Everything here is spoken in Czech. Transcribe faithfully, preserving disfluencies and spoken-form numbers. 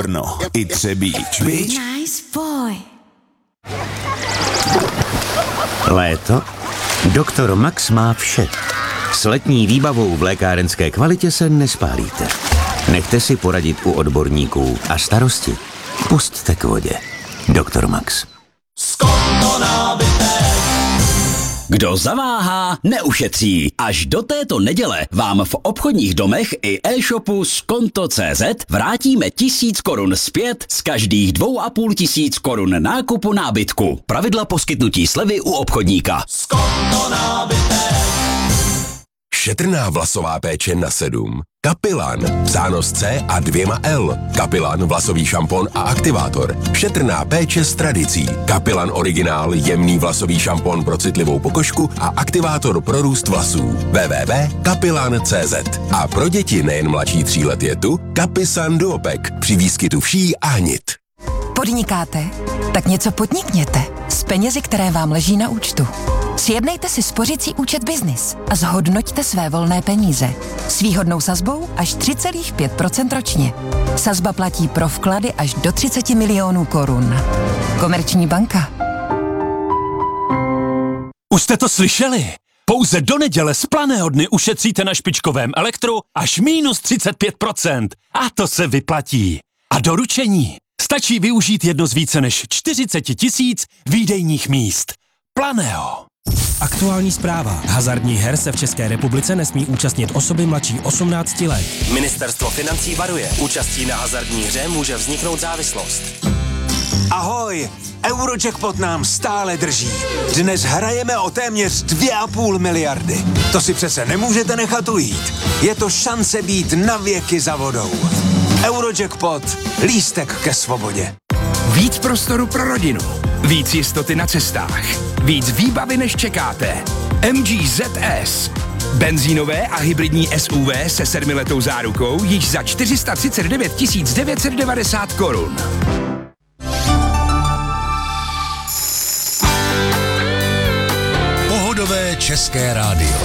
Brno i Třebíč, viď? Nice boy. Léto? Doktor Max má vše. S letní výbavou v lékárenské kvalitě se nespálíte. Nechte si poradit u odborníků a starosti pusťte k vodě. Doktor Max. Kdo zaváhá, neušetří. Až do této neděle vám v obchodních domech i e-shopu Skonto tečka cé zet vrátíme tisíc korun zpět z každých dvou a půl tisíc korun nákupu nábytku. Pravidla poskytnutí slevy u obchodníka. Skonto nábytek. Šetrná vlasová péče na sedm. Kapilan, psáno s C a dvěma L. Kapilan, vlasový šampon a aktivátor. Šetrná péče s tradicí. Kapilan originál, jemný vlasový šampon pro citlivou pokožku a aktivátor pro růst vlasů. w w w tečka kapilan tečka cé zet. A pro děti nejen mladší tří let je tu Kapisan Duopek při výskytu vší a hnit. Podnikáte? Tak něco podnikněte s penězi, které vám leží na účtu. Sjednejte si spořící účet Business a zhodnoťte své volné peníze. S výhodnou sazbou až tři celá pět procenta ročně. Sazba platí pro vklady až do třicet milionů korun. Komerční banka. Už jste to slyšeli? Pouze do neděle z Planého dny ušetříte na špičkovém elektru až minus třicet pět procent. A to se vyplatí. A doručení. Stačí využít jedno z více než čtyřicet tisíc výdejních míst. Planého. Aktuální zpráva. Hazardních her se v České republice nesmí účastnit osoby mladší osmnácti let. Ministerstvo financí varuje. Účastí na hazardní hře může vzniknout závislost. Ahoj! Eurojackpot nám stále drží. Dnes hrajeme o téměř dvě a půl miliardy. To si přece nemůžete nechat ujít. Je to šance být na věky za vodou. Eurojackpot. Lístek ke svobodě. Víc prostoru pro rodinu. Víc jistoty na cestách. Víc výbavy, než čekáte. M G Z S. Benzínové a hybridní S U V se sedmiletou zárukou již za čtyři sta třicet devět tisíc devět set devadesát korun. Pohodové české rádio.